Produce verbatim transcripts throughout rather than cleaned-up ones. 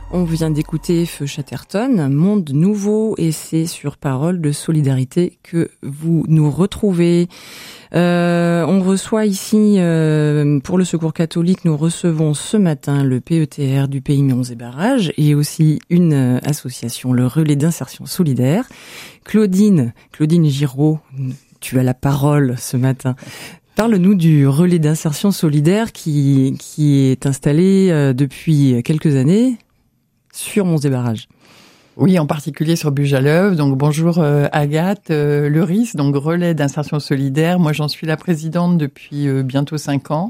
On vient d'écouter Feu Chatterton, Monde Nouveau, et c'est sur Parole de Solidarité que vous nous retrouvez. Euh, on reçoit ici, euh, pour le Secours catholique, nous recevons ce matin le P E T R du Pays Monts et Barrages et aussi une euh, association, le Relais d'insertion solidaire. Claudine, Claudine Giraud, tu as la parole ce matin. Parle-nous du Relais d'insertion solidaire qui, qui est installé euh, depuis quelques années sur Monts et Barrages. Oui, en particulier sur Bujaleuve. Donc bonjour euh, Agathe, euh, le R I S, donc Relais d'insertion solidaire. Moi, j'en suis la présidente depuis euh, bientôt cinq ans.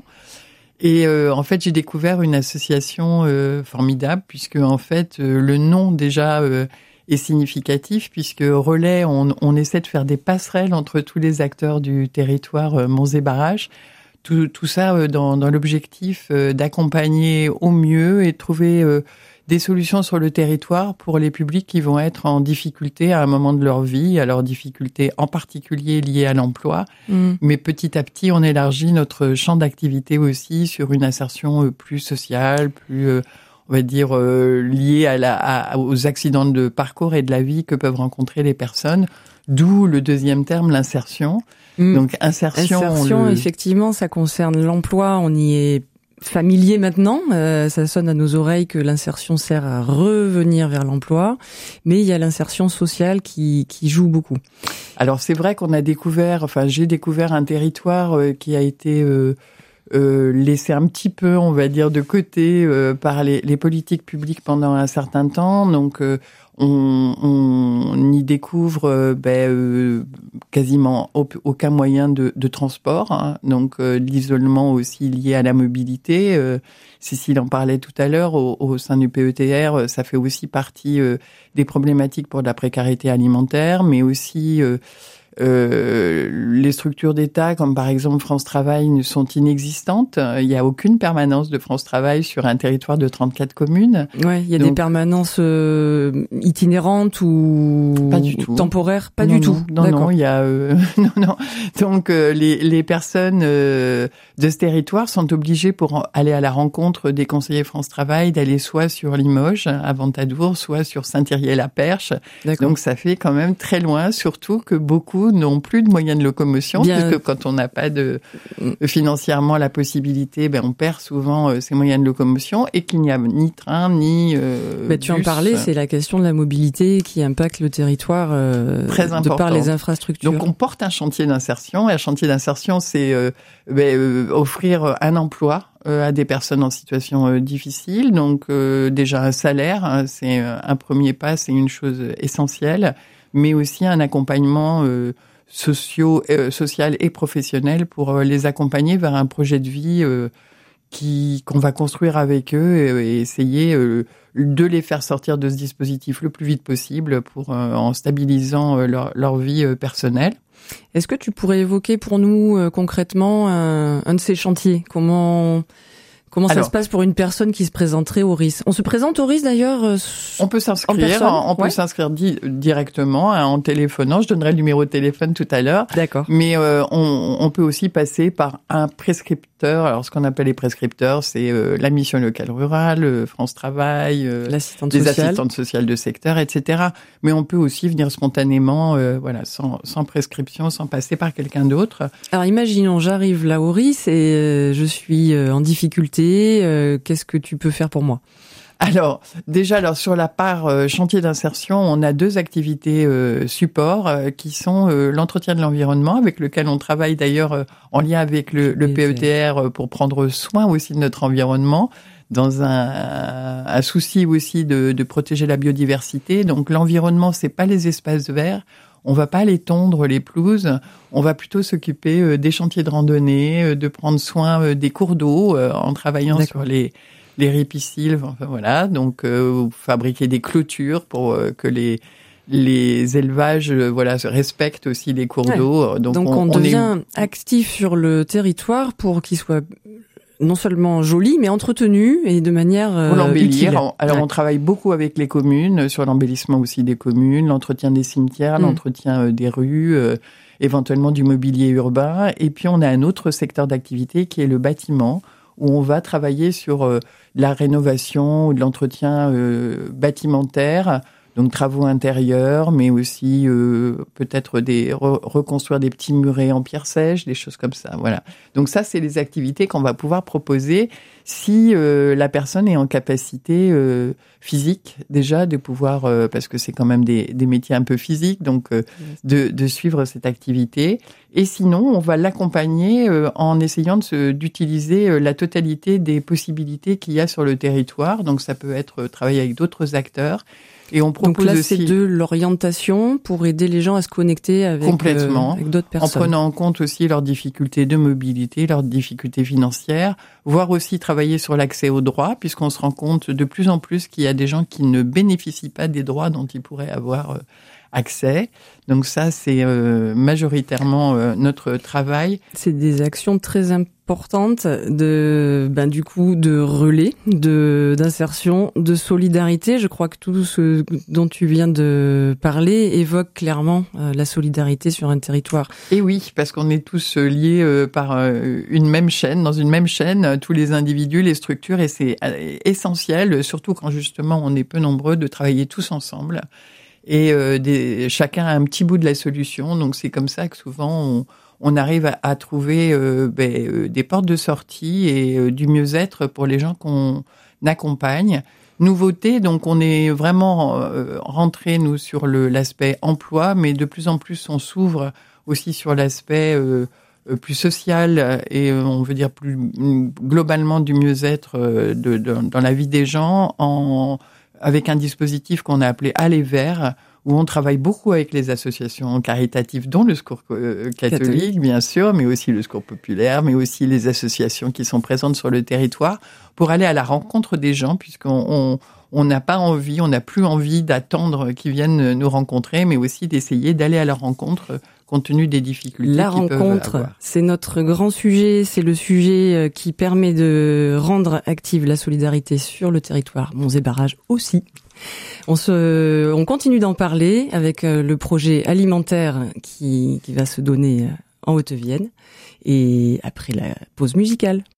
Et euh, en fait, j'ai découvert une association euh, formidable puisque en fait, euh, le nom déjà euh, est significatif puisque Relais, on, on essaie de faire des passerelles entre tous les acteurs du territoire euh, Monts et Barrages. Tout, tout ça euh, dans, dans l'objectif euh, d'accompagner au mieux et de trouver euh, des solutions sur le territoire pour les publics qui vont être en difficulté à un moment de leur vie, à leurs difficultés en particulier liées à l'emploi. Mmh. Mais petit à petit, on élargit notre champ d'activité aussi sur une insertion plus sociale, plus, on va dire, liée à la, à, aux accidents de parcours et de la vie que peuvent rencontrer les personnes. D'où le deuxième terme, l'insertion. Mmh. Donc, insertion. Insertion, le... effectivement, ça concerne l'emploi. On y est familier maintenant, euh, ça sonne à nos oreilles que l'insertion sert à revenir vers l'emploi, mais il y a l'insertion sociale qui, qui joue beaucoup. Alors c'est vrai qu'on a découvert, enfin j'ai découvert un territoire euh, qui a été euh, euh, laissé un petit peu, on va dire, de côté euh, par les, les politiques publiques pendant un certain temps, donc euh, on, on y découvre euh, ben, euh, quasiment aucun moyen de, de transport, hein. Donc euh, l'isolement aussi lié à la mobilité. Euh, Cécile en parlait tout à l'heure, au, au sein du P E T R, ça fait aussi partie euh, des problématiques pour la précarité alimentaire, mais aussi euh, Euh, les structures d'État, comme par exemple France Travail, sont inexistantes. Il n'y a aucune permanence de France Travail sur un territoire de trente-quatre communes. Ouais, il y a Donc, des permanences euh, itinérantes ou pas du tout. temporaires, pas non, du non, tout. Non, D'accord. non, il y a euh, non, non. Donc euh, les les personnes euh, de ce territoire sont obligées pour aller à la rencontre des conseillers France Travail d'aller soit sur Limoges, à Ventadour, soit sur Saint-Thierry-la-Perche. Donc ça fait quand même très loin, surtout que beaucoup n'ont plus de moyens de locomotion, Bien. puisque quand on n'a pas de financièrement la possibilité, ben on perd souvent euh, ces moyens de locomotion et qu'il n'y a ni train ni euh, ben, tu bus. en parlais, c'est la question de la mobilité qui impacte le territoire euh, Très important. de par les infrastructures. Donc on porte un chantier d'insertion et un chantier d'insertion, c'est euh, ben, euh, offrir un emploi à des personnes en situation euh, difficile. Donc euh, déjà un salaire, hein, c'est un premier pas, c'est une chose essentielle, mais aussi un accompagnement euh, socio, euh, social et professionnel pour euh, les accompagner vers un projet de vie euh, qui qu'on va construire avec eux et, et essayer euh, de les faire sortir de ce dispositif le plus vite possible pour euh, en stabilisant euh, leur, leur vie euh, personnelle. Est-ce que tu pourrais évoquer pour nous euh, concrètement un, un de ces chantiers ? Comment comment Alors, ça se passe pour une personne qui se présenterait au R I S ? On se présente au R I S d'ailleurs euh, On peut s'inscrire, en on peut ouais. s'inscrire di- directement hein, en téléphonant. Je donnerai le numéro de téléphone tout à l'heure. D'accord. Mais euh, on, on peut aussi passer par un prescripteur. Alors ce qu'on appelle les prescripteurs, c'est euh, la mission locale rurale, euh, France Travail, euh, L'assistante les sociale. assistantes sociales de secteur, et cetera. Mais on peut aussi venir spontanément, euh, voilà, sans, sans prescription, sans passer par quelqu'un d'autre. Alors imaginons, j'arrive là au R I S et euh, je suis euh, en difficulté. Euh, qu'est-ce que tu peux faire pour moi ? Alors, déjà, alors sur la part euh, chantier d'insertion, on a deux activités euh, support euh, qui sont euh, l'entretien de l'environnement, avec lequel on travaille d'ailleurs euh, en lien avec le, le P E T R euh, pour prendre soin aussi de notre environnement, dans un, un souci aussi de, de protéger la biodiversité. Donc l'environnement, c'est pas les espaces verts. On va pas aller tondre les pelouses, on va plutôt s'occuper euh, des chantiers de randonnée, euh, de prendre soin euh, des cours d'eau euh, en travaillant D'accord. sur les les ripisylves, enfin voilà, donc euh, fabriquer des clôtures pour euh, que les les élevages euh, voilà respectent aussi les cours ouais. d'eau. Donc, donc on, on devient est... actif sur le territoire pour qu'il soit non seulement joli, mais entretenu et de manière euh, pour l'embellir. Utile. Alors ouais. on travaille beaucoup avec les communes sur l'embellissement aussi des communes, l'entretien des cimetières, mmh. l'entretien euh, des rues, euh, éventuellement du mobilier urbain. Et puis on a un autre secteur d'activité qui est le bâtiment, où on va travailler sur euh, la rénovation ou de l'entretien euh, bâtimentaire, donc travaux intérieurs, mais aussi euh, peut-être des re- reconstruire des petits murets en pierre sèche, des choses comme ça. Voilà. Donc ça, c'est les activités qu'on va pouvoir proposer si euh, la personne est en capacité euh, physique déjà de pouvoir, euh, parce que c'est quand même des, des métiers un peu physiques, donc euh, de, de suivre cette activité. Et sinon, on va l'accompagner euh, en essayant de se, d'utiliser euh, la totalité des possibilités qu'il y a sur le territoire. Donc ça peut être euh, travailler avec d'autres acteurs. Et on propose Donc là, aussi c'est de l'orientation pour aider les gens à se connecter avec, complètement, euh, avec d'autres personnes. En prenant en compte aussi leurs difficultés de mobilité, leurs difficultés financières, voire aussi travailler sur l'accès aux droits, puisqu'on se rend compte de plus en plus qu'il y a des gens qui ne bénéficient pas des droits dont ils pourraient avoir euh, accès. Donc ça, c'est euh, majoritairement euh, notre travail. C'est des actions très importantes de, ben du coup, de relais, de d'insertion, de solidarité. Je crois que tout ce dont tu viens de parler évoque clairement euh, la solidarité sur un territoire. Et oui, parce qu'on est tous liés euh, par euh, une même chaîne, dans une même chaîne, euh, tous les individus, les structures, et c'est euh, essentiel, surtout quand justement on est peu nombreux, de travailler tous ensemble. Et euh, des, chacun a un petit bout de la solution, donc c'est comme ça que souvent on, on arrive à, à trouver euh, ben, euh, des portes de sortie et euh, du mieux-être pour les gens qu'on accompagne. Nouveauté, donc on est vraiment euh, rentré nous sur le, l'aspect emploi, mais de plus en plus on s'ouvre aussi sur l'aspect euh, plus social et euh, on veut dire plus globalement du mieux-être euh, de, de, dans la vie des gens en avec un dispositif qu'on a appelé Aller Vers, où on travaille beaucoup avec les associations caritatives, dont le Secours euh, catholique, catholique, bien sûr, mais aussi le Secours populaire, mais aussi les associations qui sont présentes sur le territoire, pour aller à la rencontre des gens, puisqu'on on, on n'a pas envie, on n'a plus envie d'attendre qu'ils viennent nous rencontrer, mais aussi d'essayer d'aller à leur rencontre compte tenu des difficultés La qu'ils peuvent rencontre, avoir. C'est notre grand sujet, c'est le sujet qui permet de rendre active la solidarité sur le territoire. Monts et Barrages aussi. On se, on continue d'en parler avec le projet alimentaire qui, qui va se donner en Haute-Vienne et après la pause musicale.